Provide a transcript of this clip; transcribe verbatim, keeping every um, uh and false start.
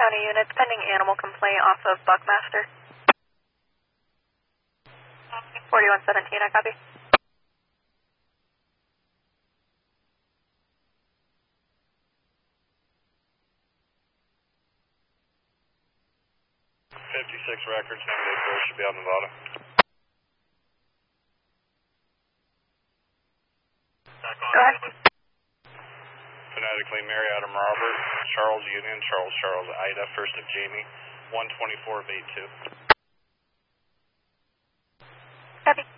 County units, pending animal complaint off of Buckmaster. forty-one seventeen, I copy. fifty-six records, number eight four should be out Nevada. Go ahead. Phonetically, Mary Adam Robert, Charles Union, Charles Charles Ida, first of Jamie, one twenty-four of eight two. Copy.